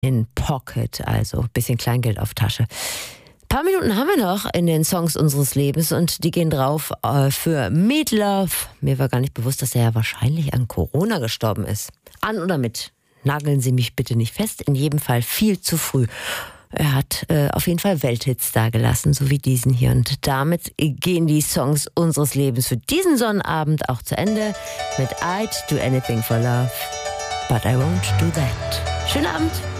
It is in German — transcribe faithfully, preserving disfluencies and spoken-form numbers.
in Pocket, also ein bisschen Kleingeld auf Tasche. Ein paar Minuten haben wir noch in den Songs unseres Lebens und die gehen drauf äh, für Meat Love. Mir war gar nicht bewusst, dass er ja wahrscheinlich an Corona gestorben ist. An oder mit? Nageln Sie mich bitte nicht fest. In jedem Fall viel zu früh. Er hat äh, auf jeden Fall Welthits dagelassen, so wie diesen hier. Und damit gehen die Songs unseres Lebens für diesen Sonnabend auch zu Ende mit I'd do anything for love, but I won't do that. Schönen Abend.